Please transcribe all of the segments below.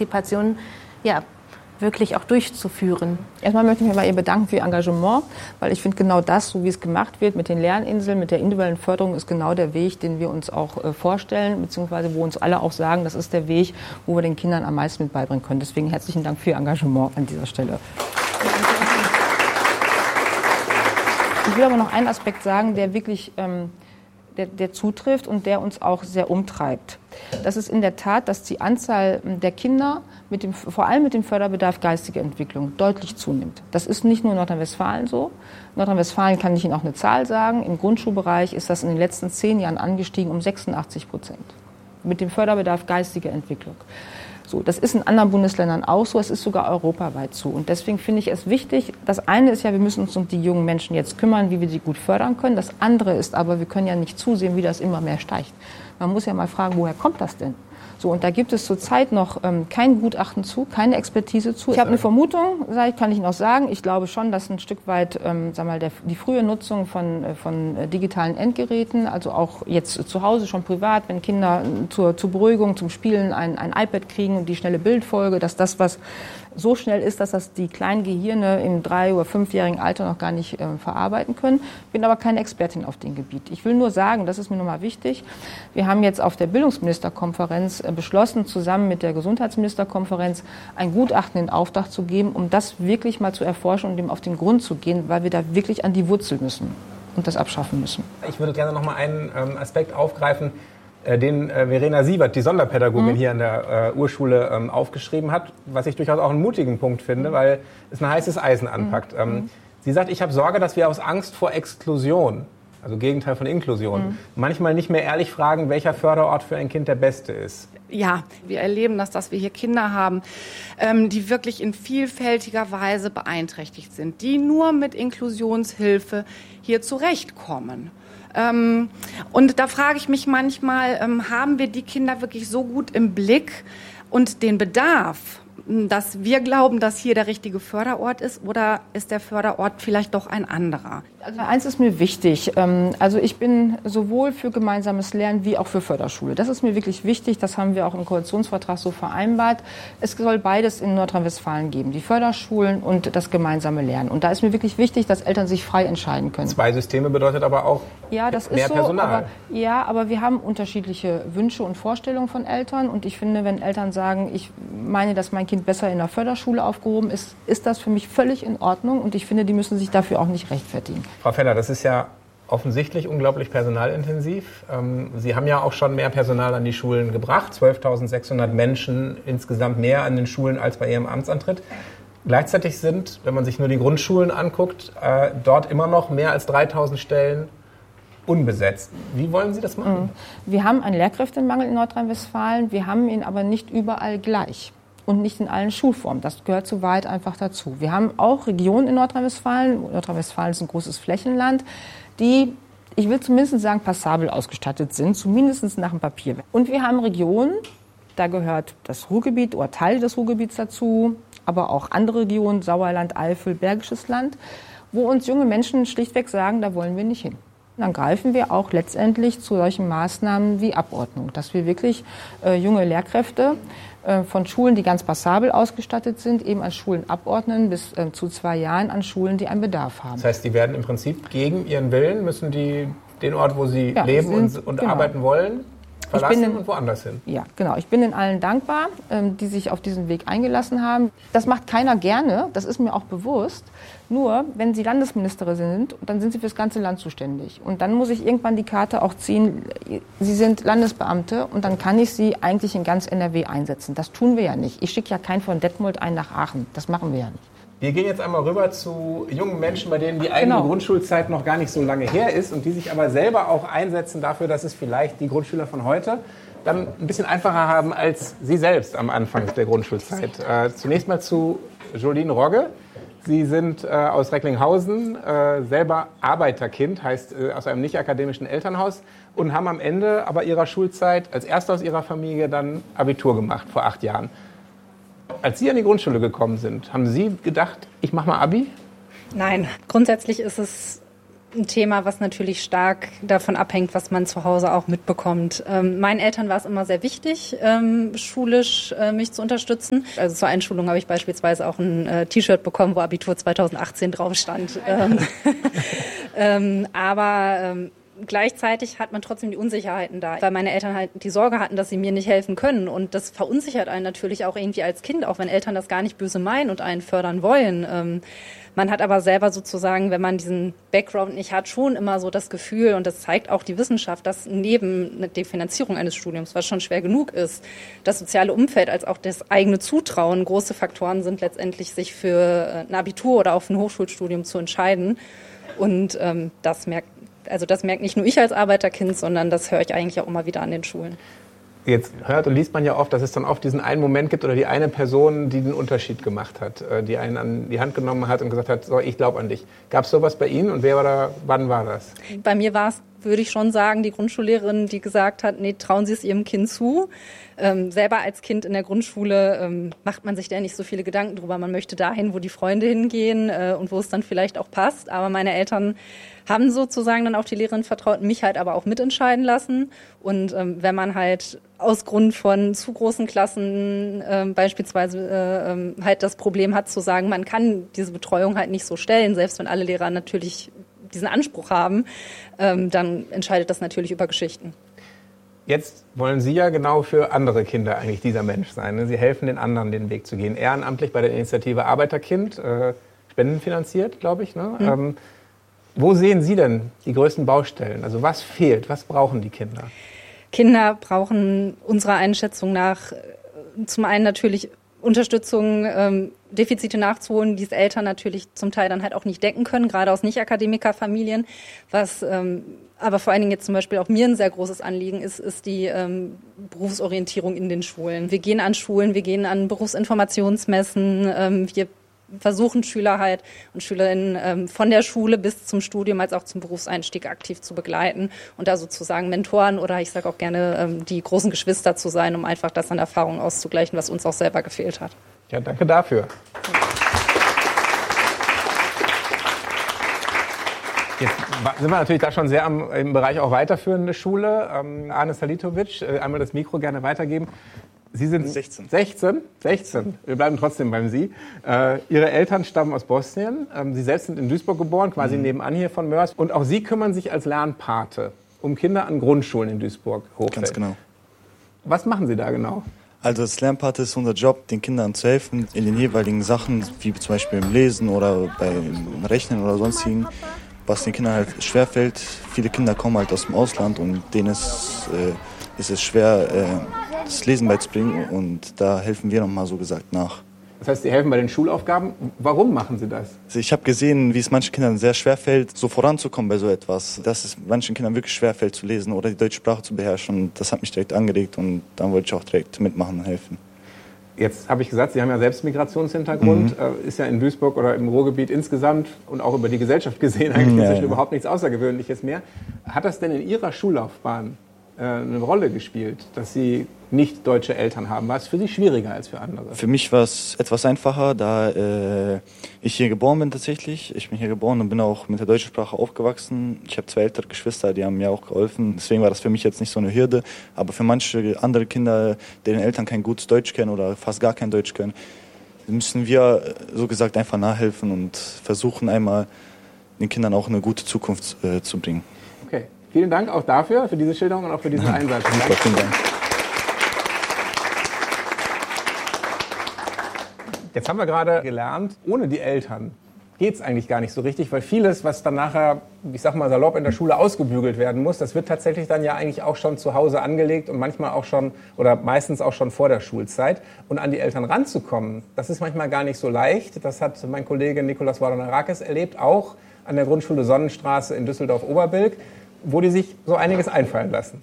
Partizipation wirklich auch durchzuführen. Erstmal möchte ich mich bei ihr bedanken für ihr Engagement, weil ich finde genau das, so wie es gemacht wird mit den Lerninseln, mit der individuellen Förderung, ist genau der Weg, den wir uns auch vorstellen, beziehungsweise wo uns alle auch sagen, das ist der Weg, wo wir den Kindern am meisten mit beibringen können. Deswegen herzlichen Dank für ihr Engagement an dieser Stelle. Ich will aber noch einen Aspekt sagen, der wirklich der zutrifft und der uns auch sehr umtreibt. Das ist in der Tat, dass die Anzahl der Kinder, vor allem mit dem Förderbedarf geistige Entwicklung, deutlich zunimmt. Das ist nicht nur in Nordrhein-Westfalen so. In Nordrhein-Westfalen kann ich Ihnen auch eine Zahl sagen. Im Grundschulbereich ist das in den letzten 10 Jahren angestiegen um 86%. Mit dem Förderbedarf geistige Entwicklung. So, das ist in anderen Bundesländern auch so, es ist sogar europaweit so. Und deswegen finde ich es wichtig, das eine ist ja, wir müssen uns um die jungen Menschen jetzt kümmern, wie wir sie gut fördern können. Das andere ist aber, wir können ja nicht zusehen, wie das immer mehr steigt. Man muss ja mal fragen, woher kommt das denn? So, und da gibt es zurzeit noch kein Gutachten zu, keine Expertise zu. Ich habe eine Vermutung, kann ich noch sagen. Ich glaube schon, dass ein Stück weit die frühe Nutzung von digitalen Endgeräten, also auch jetzt zu Hause schon privat, wenn Kinder zur Beruhigung, zum Spielen ein iPad kriegen und die schnelle Bildfolge, dass das, was so schnell ist, dass das die kleinen Gehirne im 3- oder 5-jährigen Alter noch gar nicht verarbeiten können. Bin aber keine Expertin auf dem Gebiet. Ich will nur sagen, das ist mir nochmal wichtig, wir haben jetzt auf der Bildungsministerkonferenz beschlossen, zusammen mit der Gesundheitsministerkonferenz ein Gutachten in Auftrag zu geben, um das wirklich mal zu erforschen und dem auf den Grund zu gehen, weil wir da wirklich an die Wurzel müssen und das abschaffen müssen. Ich würde gerne noch mal einen Aspekt aufgreifen, den Verena Sievert, die Sonderpädagogin hier an der Urschule, aufgeschrieben hat, was ich durchaus auch einen mutigen Punkt finde, weil es ein heißes Eisen anpackt. Sie sagt, ich habe Sorge, dass wir aus Angst vor Exklusion, also Gegenteil von Inklusion, manchmal nicht mehr ehrlich fragen, welcher Förderort für ein Kind der beste ist. Ja, wir erleben das, dass wir hier Kinder haben, die wirklich in vielfältiger Weise beeinträchtigt sind, die nur mit Inklusionshilfe hier zurechtkommen. Und da frage ich mich manchmal, haben wir die Kinder wirklich so gut im Blick und den Bedarf, dass wir glauben, dass hier der richtige Förderort ist, oder ist der Förderort vielleicht doch ein anderer? Also eins ist mir wichtig. Also ich bin sowohl für gemeinsames Lernen wie auch für Förderschule. Das ist mir wirklich wichtig. Das haben wir auch im Koalitionsvertrag so vereinbart. Es soll beides in Nordrhein-Westfalen geben, die Förderschulen und das gemeinsame Lernen. Und da ist mir wirklich wichtig, dass Eltern sich frei entscheiden können. 2 Systeme bedeutet aber auch mehr Personal. Aber wir haben unterschiedliche Wünsche und Vorstellungen von Eltern. Und ich finde, wenn Eltern sagen, ich meine, dass mein Kind besser in der Förderschule aufgehoben ist, ist das für mich völlig in Ordnung. Und ich finde, die müssen sich dafür auch nicht rechtfertigen. Frau Feller, das ist ja offensichtlich unglaublich personalintensiv. Sie haben ja auch schon mehr Personal an die Schulen gebracht, 12.600 Menschen insgesamt mehr an den Schulen als bei Ihrem Amtsantritt. Gleichzeitig sind, wenn man sich nur die Grundschulen anguckt, dort immer noch mehr als 3.000 Stellen unbesetzt. Wie wollen Sie das machen? Wir haben einen Lehrkräftemangel in Nordrhein-Westfalen, wir haben ihn aber nicht überall gleich. Und nicht in allen Schulformen. Das gehört zur Wahrheit einfach dazu. Wir haben auch Regionen in Nordrhein-Westfalen. Nordrhein-Westfalen ist ein großes Flächenland, die, ich will zumindest sagen, passabel ausgestattet sind, zumindest nach dem Papier. Und wir haben Regionen, da gehört das Ruhrgebiet oder Teile des Ruhrgebiets dazu, aber auch andere Regionen, Sauerland, Eifel, Bergisches Land, wo uns junge Menschen schlichtweg sagen, da wollen wir nicht hin. Dann greifen wir auch letztendlich zu solchen Maßnahmen wie Abordnung, dass wir wirklich junge Lehrkräfte von Schulen, die ganz passabel ausgestattet sind, eben an Schulen abordnen, bis zu 2 Jahren an Schulen, die einen Bedarf haben. Das heißt, die werden im Prinzip gegen ihren Willen, müssen die den Ort, wo sie leben und arbeiten wollen, verlassen und woanders hin. Ja, genau. Ich bin den allen dankbar, die sich auf diesen Weg eingelassen haben. Das macht keiner gerne, das ist mir auch bewusst. Nur, wenn Sie Landesministerin sind, dann sind Sie für das ganze Land zuständig. Und dann muss ich irgendwann die Karte auch ziehen, Sie sind Landesbeamte und dann kann ich Sie eigentlich in ganz NRW einsetzen. Das tun wir ja nicht. Ich schicke ja keinen von Detmold ein nach Aachen. Das machen wir ja nicht. Wir gehen jetzt einmal rüber zu jungen Menschen, bei denen die eigene Grundschulzeit noch gar nicht so lange her ist und die sich aber selber auch einsetzen dafür, dass es vielleicht die Grundschüler von heute dann ein bisschen einfacher haben als Sie selbst am Anfang der Grundschulzeit. Zunächst mal zu Jolene Rogge. Sie sind aus Recklinghausen, selber Arbeiterkind, heißt aus einem nicht-akademischen Elternhaus und haben am Ende aber ihrer Schulzeit als Erster aus ihrer Familie dann Abitur gemacht, vor 8 Jahren. Als Sie an die Grundschule gekommen sind, haben Sie gedacht, ich mache mal Abi? Nein, grundsätzlich ist es ein Thema, was natürlich stark davon abhängt, was man zu Hause auch mitbekommt. Meinen Eltern war es immer sehr wichtig, schulisch mich zu unterstützen. Also zur Einschulung habe ich beispielsweise auch ein T-Shirt bekommen, wo Abitur 2018 drauf stand. Aber gleichzeitig hat man trotzdem die Unsicherheiten da, weil meine Eltern halt die Sorge hatten, dass sie mir nicht helfen können. Und das verunsichert einen natürlich auch irgendwie als Kind, auch wenn Eltern das gar nicht böse meinen und einen fördern wollen. Man hat aber selber sozusagen, wenn man diesen Background nicht hat, schon immer so das Gefühl, und das zeigt auch die Wissenschaft, dass neben der Finanzierung eines Studiums, was schon schwer genug ist, das soziale Umfeld als auch das eigene Zutrauen große Faktoren sind, letztendlich sich für ein Abitur oder auf ein Hochschulstudium zu entscheiden. Und das merkt nicht nur ich als Arbeiterkind, sondern das höre ich eigentlich auch immer wieder an den Schulen. Jetzt hört und liest man ja oft, dass es dann oft diesen einen Moment gibt oder die eine Person, die den Unterschied gemacht hat, die einen an die Hand genommen hat und gesagt hat, so, ich glaube an dich. Gab es sowas bei Ihnen und wann war das? Bei mir war es, würde ich schon sagen, die Grundschullehrerin, die gesagt hat, nee, trauen Sie es Ihrem Kind zu. Selber als Kind in der Grundschule macht man sich da nicht so viele Gedanken drüber. Man möchte dahin, wo die Freunde hingehen und wo es dann vielleicht auch passt. Aber meine Eltern haben sozusagen dann auf die Lehrerin vertraut, mich halt aber auch mitentscheiden lassen. Und wenn man halt aus Grund von zu großen Klassen beispielsweise halt das Problem hat zu sagen, man kann diese Betreuung halt nicht so stellen, selbst wenn alle Lehrer natürlich diesen Anspruch haben, dann entscheidet das natürlich über Geschichten. Jetzt wollen Sie ja genau für andere Kinder eigentlich dieser Mensch sein. Ne? Sie helfen den anderen, den Weg zu gehen. Ehrenamtlich bei der Initiative Arbeiterkind, spendenfinanziert, glaube ich. Ne? Wo sehen Sie denn die größten Baustellen? Also was fehlt? Was brauchen die Kinder? Kinder brauchen unserer Einschätzung nach zum einen natürlich Unterstützung, Defizite nachzuholen, die es Eltern natürlich zum Teil dann halt auch nicht decken können, gerade aus Nicht-Akademiker-Familien. Was aber vor allen Dingen jetzt zum Beispiel auch mir ein sehr großes Anliegen ist die Berufsorientierung in den Schulen. Wir gehen an Schulen, wir gehen an Berufsinformationsmessen, wir versuchen Schüler halt und Schülerinnen von der Schule bis zum Studium als auch zum Berufseinstieg aktiv zu begleiten und da sozusagen Mentoren oder ich sage auch gerne die großen Geschwister zu sein, um einfach das an Erfahrung auszugleichen, was uns auch selber gefehlt hat. Ja, danke dafür. Jetzt sind wir natürlich da schon sehr im Bereich auch weiterführende Schule. Arne Salitovic, einmal das Mikro gerne weitergeben. Sie sind 16. 16. Wir bleiben trotzdem beim Sie. Ihre Eltern stammen aus Bosnien. Sie selbst sind in Duisburg geboren, quasi nebenan hier von Mörs. Und auch Sie kümmern sich als Lernpate um Kinder an Grundschulen in Duisburg-Hochfeld. Ganz genau. Was machen Sie da genau? Also als Lernpate ist unser Job, den Kindern zu helfen in den jeweiligen Sachen, wie zum Beispiel im Lesen oder beim Rechnen oder sonstigen, was den Kindern halt schwerfällt. Viele Kinder kommen halt aus dem Ausland und denen ist es schwer, das Lesen beizubringen und da helfen wir nochmal so gesagt nach. Das heißt, Sie helfen bei den Schulaufgaben. Warum machen Sie das? Also ich habe gesehen, wie es manchen Kindern sehr schwer fällt, so voranzukommen bei so etwas. Dass es manchen Kindern wirklich schwer fällt zu lesen oder die deutsche Sprache zu beherrschen. Und das hat mich direkt angeregt und dann wollte ich auch direkt mitmachen und helfen. Jetzt habe ich gesagt, Sie haben ja selbst Migrationshintergrund. Ist ja in Duisburg oder im Ruhrgebiet insgesamt und auch über die Gesellschaft gesehen eigentlich inzwischen überhaupt nichts Außergewöhnliches mehr. Hat das denn in Ihrer Schullaufbahn eine Rolle gespielt, dass Sie nicht deutsche Eltern haben? War es für Sie schwieriger als für andere? Für mich war es etwas einfacher, da ich hier geboren bin tatsächlich. Ich bin hier geboren und bin auch mit der deutschen Sprache aufgewachsen. Ich habe 2 ältere Geschwister, die haben mir auch geholfen. Deswegen war das für mich jetzt nicht so eine Hürde. Aber für manche andere Kinder, deren Eltern kein gutes Deutsch kennen oder fast gar kein Deutsch können, müssen wir so gesagt einfach nachhelfen und versuchen einmal den Kindern auch eine gute Zukunft zu bringen. Okay. Vielen Dank auch dafür, für diese Schilderung und auch für diesen Einsatz. Super, vielen Dank. Jetzt haben wir gerade gelernt, ohne die Eltern geht es eigentlich gar nicht so richtig, weil vieles, was dann nachher, ich sag mal salopp, in der Schule ausgebügelt werden muss, das wird tatsächlich dann ja eigentlich auch schon zu Hause angelegt und manchmal auch schon oder meistens auch schon vor der Schulzeit. Und an die Eltern ranzukommen, das ist manchmal gar nicht so leicht. Das hat mein Kollege Nikolaus Wardonarakis erlebt, auch an der Grundschule Sonnenstraße in Düsseldorf-Oberbilk, wo die sich so einiges einfallen lassen.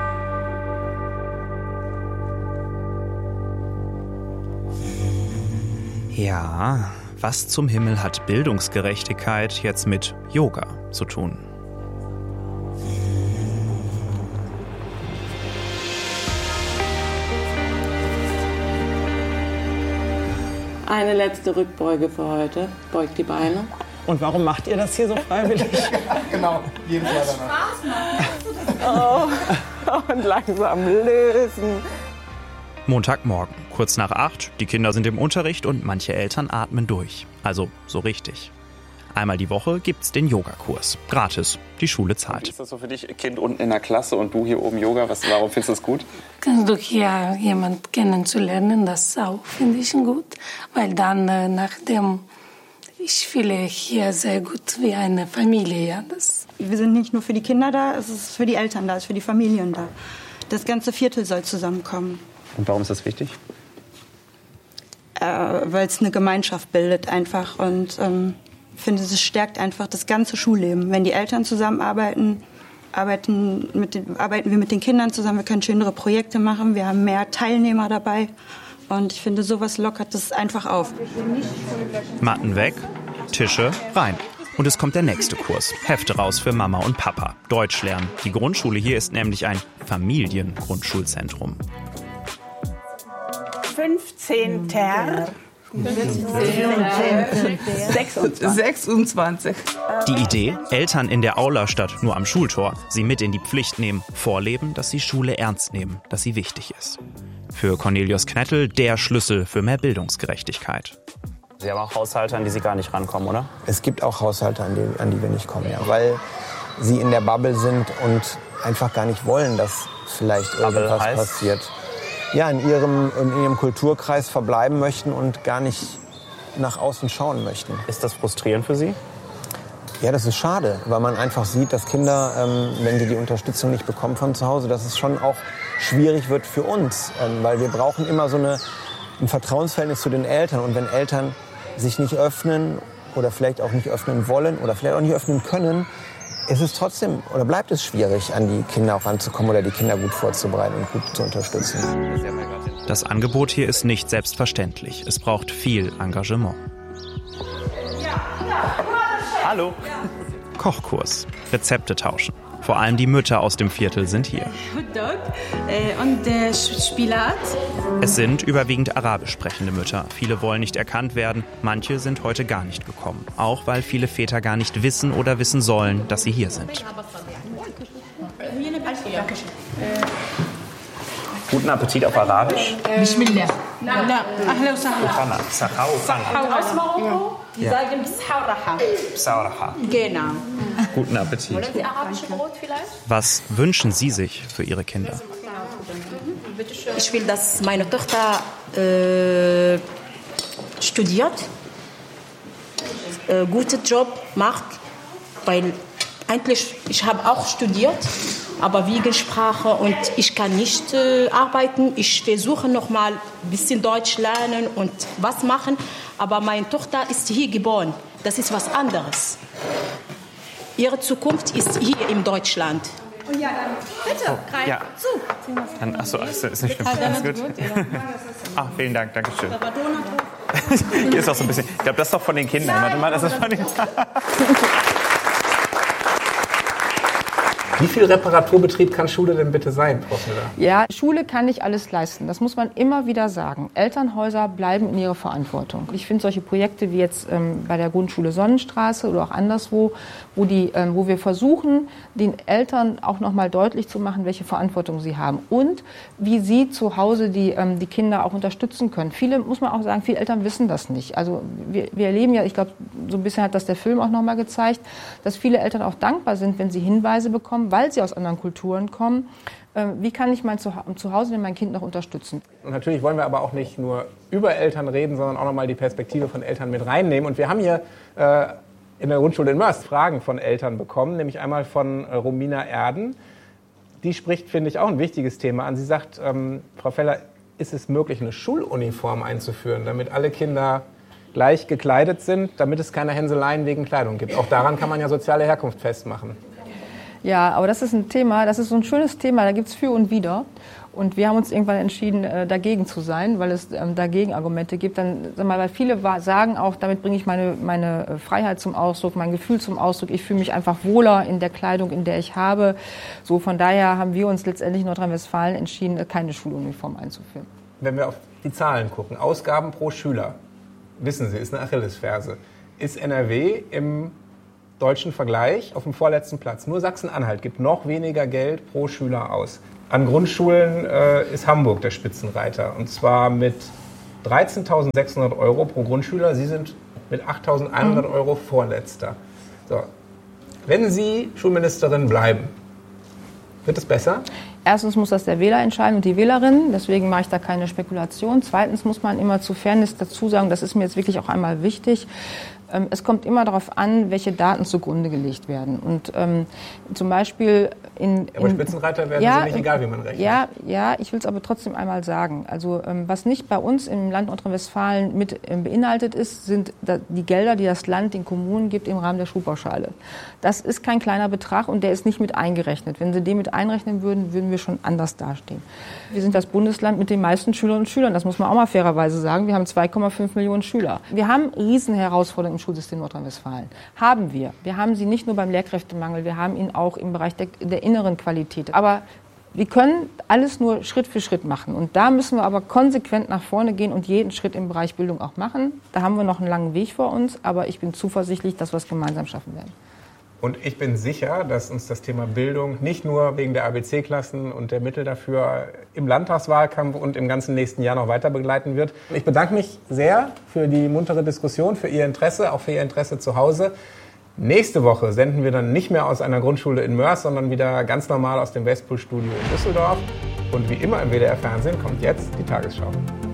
Ja, was zum Himmel hat Bildungsgerechtigkeit jetzt mit Yoga zu tun? Eine letzte Rückbeuge für heute. Beugt die Beine. Und warum macht ihr das hier so freiwillig? Genau, jedes Jahr danach. Und langsam lösen. Montagmorgen, kurz nach 8, die Kinder sind im Unterricht und manche Eltern atmen durch. Also so richtig. Einmal die Woche gibt's den Yogakurs. Gratis, die Schule zahlt. Ist das so für dich, Kind unten in der Klasse und du hier oben Yoga? Warum findest du das gut? Durch hier jemanden kennenzulernen, das auch finde ich gut. Weil dann, nachdem ich fühle hier sehr gut wie eine Familie. Ja, wir sind nicht nur für die Kinder da, es ist für die Eltern da, es ist für die Familien da. Das ganze Viertel soll zusammenkommen. Und warum ist das wichtig? Weil es eine Gemeinschaft bildet einfach und finde, es stärkt einfach das ganze Schulleben. Wenn die Eltern zusammenarbeiten, arbeiten wir mit den Kindern zusammen, wir können schönere Projekte machen, wir haben mehr Teilnehmer dabei. Und ich finde, sowas lockert das einfach auf. Matten weg, Tische rein. Und es kommt der nächste Kurs. Hefte raus für Mama und Papa. Deutsch lernen. Die Grundschule hier ist nämlich ein Familiengrundschulzentrum. 15. 26. Die Idee, Eltern in der Aula statt nur am Schultor, sie mit in die Pflicht nehmen, vorleben, dass sie Schule ernst nehmen, dass sie wichtig ist. Für Cornelius Knettel der Schlüssel für mehr Bildungsgerechtigkeit. Sie haben auch Haushalte, an die Sie gar nicht rankommen, oder? Es gibt auch Haushalte, an die wir nicht kommen, ja, weil sie in der Bubble sind und einfach gar nicht wollen, dass vielleicht irgendwas passiert. Ja, in ihrem Kulturkreis verbleiben möchten und gar nicht nach außen schauen möchten. Ist das frustrierend für Sie? Ja, das ist schade, weil man einfach sieht, dass Kinder, wenn sie die Unterstützung nicht bekommen von zu Hause, dass es schon auch schwierig wird für uns. Weil wir brauchen immer so ein Vertrauensverhältnis zu den Eltern. Und wenn Eltern sich nicht öffnen oder vielleicht auch nicht öffnen wollen oder vielleicht auch nicht öffnen können, ist es trotzdem oder bleibt es schwierig, an die Kinder auch ranzukommen oder die Kinder gut vorzubereiten und gut zu unterstützen. Das Angebot hier ist nicht selbstverständlich. Es braucht viel Engagement. Hallo. Kochkurs, Rezepte tauschen. Vor allem die Mütter aus dem Viertel sind hier. Hotdog und Spinat. Es sind überwiegend arabisch sprechende Mütter. Viele wollen nicht erkannt werden. Manche sind heute gar nicht gekommen. Auch weil viele Väter gar nicht wissen oder wissen sollen, dass sie hier sind. Guten Appetit auf Arabisch. Bismillah. Aus Marokko, die sagen Sauraha. Genau. Guten Appetit. Wollen Sie arabische Brot vielleicht? Was wünschen Sie sich für Ihre Kinder? Ich will, dass meine Tochter studiert, guten Job macht, weil eigentlich, ich habe auch studiert, aber wegen Sprache und ich kann nicht arbeiten. Ich versuche noch mal ein bisschen Deutsch lernen und was machen, aber meine Tochter ist hier geboren. Das ist was anderes. Ihre Zukunft ist hier in Deutschland. Und ja, dann bitte, greif zu. Dann, achso, ist nicht schlimm. Alles gut. Vielen Dank, danke schön. Hier ist auch so ein bisschen, ich glaube, das ist doch von den Kindern. Warte mal, das ist von den Wie viel Reparaturbetrieb kann Schule denn bitte sein, Frau Müller? Ja, Schule kann nicht alles leisten. Das muss man immer wieder sagen. Elternhäuser bleiben in ihrer Verantwortung. Ich finde solche Projekte wie jetzt bei der Grundschule Sonnenstraße oder auch anderswo, wo wir versuchen, den Eltern auch noch mal deutlich zu machen, welche Verantwortung sie haben und wie sie zu Hause die Kinder auch unterstützen können. Viele, muss man auch sagen, viele Eltern wissen das nicht. Also wir erleben ja, ich glaube, so ein bisschen hat das der Film auch noch mal gezeigt, dass viele Eltern auch dankbar sind, wenn sie Hinweise bekommen, weil sie aus anderen Kulturen kommen. Wie kann ich mein Zuhause denn mein Kind noch unterstützen? Und natürlich wollen wir aber auch nicht nur über Eltern reden, sondern auch nochmal die Perspektive von Eltern mit reinnehmen. Und wir haben hier in der Grundschule in Mörs Fragen von Eltern bekommen, nämlich einmal von Romina Erden. Die spricht, finde ich, auch ein wichtiges Thema an. Sie sagt, Frau Feller, ist es möglich, eine Schuluniform einzuführen, damit alle Kinder gleich gekleidet sind, damit es keine Hänseleien wegen Kleidung gibt? Auch daran kann man ja soziale Herkunft festmachen. Ja, aber das ist ein Thema, das ist so ein schönes Thema, da gibt es für und wider. Und wir haben uns irgendwann entschieden, dagegen zu sein, weil es dagegen Argumente gibt. Dann, sag mal, weil viele sagen auch, damit bringe ich meine Freiheit zum Ausdruck, mein Gefühl zum Ausdruck. Ich fühle mich einfach wohler in der Kleidung, in der ich habe. So, von daher haben wir uns letztendlich in Nordrhein-Westfalen entschieden, keine Schuluniform einzuführen. Wenn wir auf die Zahlen gucken, Ausgaben pro Schüler, wissen Sie, ist eine Achillesferse. ist NRW im deutschen Vergleich auf dem vorletzten Platz. Nur Sachsen-Anhalt gibt noch weniger Geld pro Schüler aus. An Grundschulen ist Hamburg der Spitzenreiter. Und zwar mit 13.600 Euro pro Grundschüler. Sie sind mit 8.100 Euro Vorletzter. So. Wenn Sie Schulministerin bleiben, wird es besser? Erstens muss das der Wähler entscheiden und die Wählerin, deswegen mache ich da keine Spekulation. Zweitens muss man immer zu Fairness dazu sagen, das ist mir jetzt wirklich auch einmal wichtig, es kommt immer darauf an, welche Daten zugrunde gelegt werden. Und zum Beispiel aber Spitzenreiter werden Sie nicht, egal wie man rechnet. Ja, ich will es aber trotzdem einmal sagen. Also was nicht bei uns im Land Nordrhein-Westfalen mit beinhaltet ist, sind die Gelder, die das Land den Kommunen gibt im Rahmen der Schulpauschale. Das ist kein kleiner Betrag und der ist nicht mit eingerechnet. Wenn Sie den mit einrechnen würden, würden wir schon anders dastehen. Wir sind das Bundesland mit den meisten Schülerinnen und Schülern. Das muss man auch mal fairerweise sagen. Wir haben 2,5 Millionen Schüler. Wir haben Riesenherausforderungen im Schulsystem Nordrhein-Westfalen. Haben wir. Wir haben sie nicht nur beim Lehrkräftemangel, wir haben ihn auch im Bereich der inneren Qualität. Aber wir können alles nur Schritt für Schritt machen. Und da müssen wir aber konsequent nach vorne gehen und jeden Schritt im Bereich Bildung auch machen. Da haben wir noch einen langen Weg vor uns, aber ich bin zuversichtlich, dass wir es gemeinsam schaffen werden. Und ich bin sicher, dass uns das Thema Bildung nicht nur wegen der ABC-Klassen und der Mittel dafür im Landtagswahlkampf und im ganzen nächsten Jahr noch weiter begleiten wird. Ich bedanke mich sehr für die muntere Diskussion, für Ihr Interesse, auch für Ihr Interesse zu Hause. Nächste Woche senden wir dann nicht mehr aus einer Grundschule in Mörs, sondern wieder ganz normal aus dem Westpool-Studio in Düsseldorf. Und wie immer im WDR-Fernsehen kommt jetzt die Tagesschau.